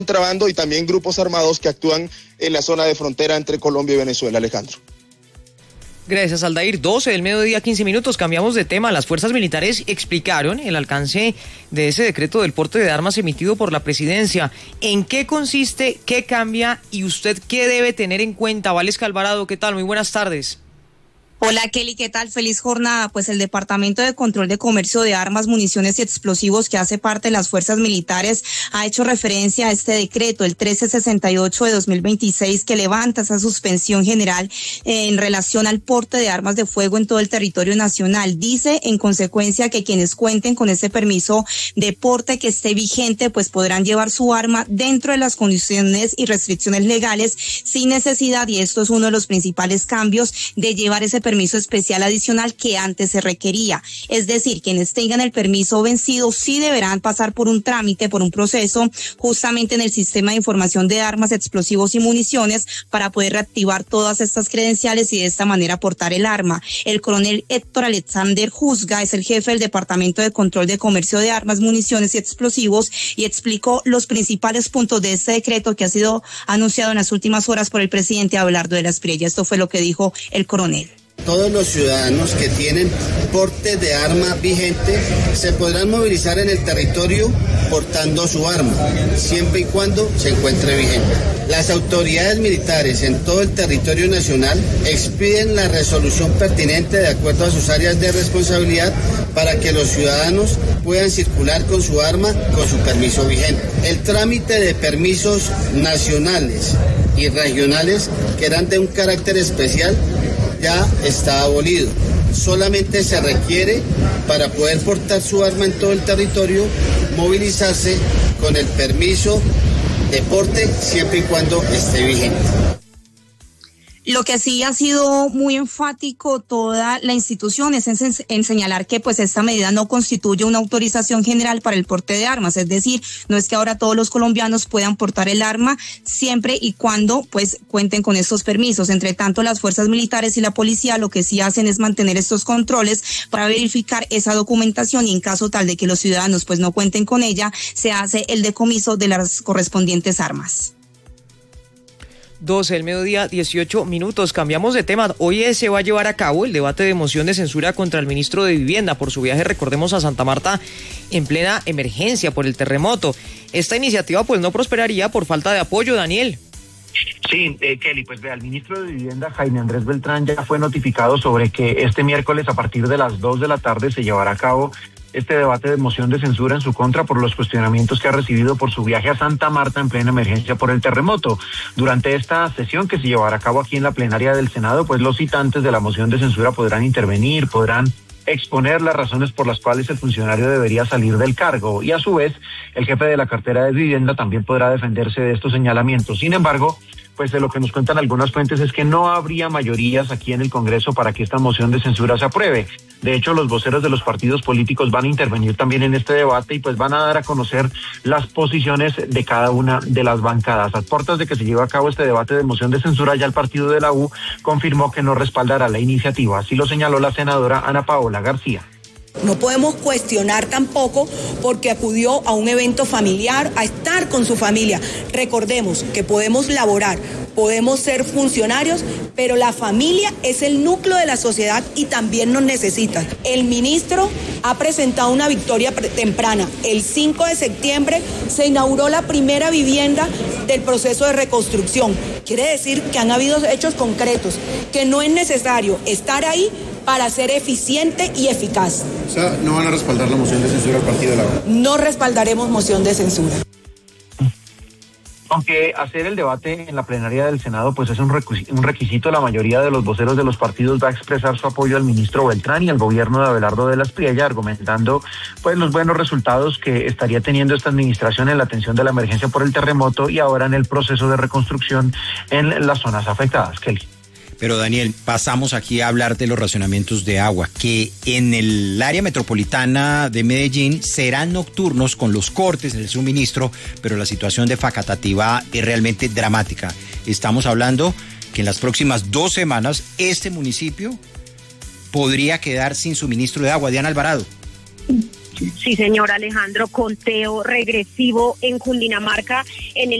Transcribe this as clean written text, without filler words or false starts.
contrabando y también grupos armados que actúan en la zona de frontera entre Colombia y Venezuela. Alejandro. Gracias, Aldair. 12 del mediodía, 15 minutos. Cambiamos de tema. Las fuerzas militares explicaron el alcance de ese decreto del porte de armas emitido por la presidencia. ¿En qué consiste? ¿Qué cambia? ¿Y usted qué debe tener en cuenta? Valesca Alvarado, ¿qué tal? Muy buenas tardes. Hola Kelly, ¿qué tal? Feliz jornada. Pues el Departamento de Control de Comercio de Armas, Municiones y Explosivos, que hace parte de las fuerzas militares, ha hecho referencia a este decreto, el 1368 de 2026, que levanta esa suspensión general en relación al porte de armas de fuego en todo el territorio nacional. Dice, en consecuencia, que quienes cuenten con ese permiso de porte que esté vigente, pues podrán llevar su arma dentro de las condiciones y restricciones legales sin necesidad, y esto es uno de los principales cambios, de llevar ese permiso especial adicional que antes se requería. Es decir, quienes tengan el permiso vencido sí deberán pasar por un trámite, por un proceso, justamente en el sistema de información de armas, explosivos y municiones, para poder reactivar todas estas credenciales y de esta manera portar el arma. El coronel Héctor Alexander Juzga es el jefe del Departamento de Control de Comercio de Armas, Municiones y Explosivos, y explicó los principales puntos de este decreto que ha sido anunciado en las últimas horas por el presidente Abelardo de la Espriella. Esto fue lo que dijo el coronel. Todos los ciudadanos que tienen porte de arma vigente se podrán movilizar en el territorio portando su arma, siempre y cuando se encuentre vigente. Las autoridades militares en todo el territorio nacional expiden la resolución pertinente de acuerdo a sus áreas de responsabilidad para que los ciudadanos puedan circular con su arma con su permiso vigente. El trámite de permisos nacionales y regionales, que eran de un carácter especial, ya está abolido. Solamente se requiere, para poder portar su arma en todo el territorio, movilizarse con el permiso de porte siempre y cuando esté vigente. Lo que sí ha sido muy enfático toda la institución es en señalar que pues esta medida no constituye una autorización general para el porte de armas, es decir, no es que ahora todos los colombianos puedan portar el arma siempre y cuando pues cuenten con estos permisos. Entre tanto, las fuerzas militares y la policía lo que sí hacen es mantener estos controles para verificar esa documentación, y en caso tal de que los ciudadanos pues no cuenten con ella, se hace el decomiso de las correspondientes armas. 12 del mediodía, 18 minutos. Cambiamos de tema. Hoy se va a llevar a cabo el debate de moción de censura contra el ministro de Vivienda por su viaje, recordemos, a Santa Marta en plena emergencia por el terremoto. Esta iniciativa pues no prosperaría por falta de apoyo, Daniel. Sí, Kelly, pues vea, el ministro de Vivienda, Jaime Andrés Beltrán, ya fue notificado sobre que este miércoles a partir de las 2 de la tarde se llevará a cabo este debate de moción de censura en su contra por los cuestionamientos que ha recibido por su viaje a Santa Marta en plena emergencia por el terremoto. Durante esta sesión que se llevará a cabo aquí en la plenaria del Senado, pues los citantes de la moción de censura podrán intervenir, podrán exponer las razones por las cuales el funcionario debería salir del cargo, y a su vez el jefe de la cartera de Vivienda también podrá defenderse de estos señalamientos. Sin embargo, pues de lo que nos cuentan algunas fuentes es que no habría mayorías aquí en el Congreso para que esta moción de censura se apruebe. De hecho, los voceros de los partidos políticos van a intervenir también en este debate y pues van a dar a conocer las posiciones de cada una de las bancadas. A puertas de que se lleve a cabo este debate de moción de censura, ya el partido de la U confirmó que no respaldará la iniciativa. Así lo señaló la senadora Ana Paola García. No podemos cuestionar tampoco porque acudió a un evento familiar, a estar con su familia. Recordemos que podemos laborar, podemos ser funcionarios, pero la familia es el núcleo de la sociedad y también nos necesita. El ministro ha presentado una victoria temprana. El 5 de septiembre se inauguró la primera vivienda del proceso de reconstrucción. Quiere decir que han habido hechos concretos, que no es necesario estar ahí para ser eficiente y eficaz. O sea, ¿no van a respaldar la moción de censura al partido de la U? No respaldaremos moción de censura. Aunque hacer el debate en la plenaria del Senado pues es un requisito, la mayoría de los voceros de los partidos va a expresar su apoyo al ministro Beltrán y al gobierno de Abelardo de la Espriella, argumentando pues los buenos resultados que estaría teniendo esta administración en la atención de la emergencia por el terremoto y ahora en el proceso de reconstrucción en las zonas afectadas. Kelly. Pero Daniel, pasamos aquí a hablar de los racionamientos de agua, que en el área metropolitana de Medellín serán nocturnos con los cortes en el suministro, pero la situación de Facatativá es realmente dramática. Estamos hablando que en las próximas 2 semanas este municipio podría quedar sin suministro de agua. Diana Alvarado. Sí, señor Alejandro, conteo regresivo en Cundinamarca en el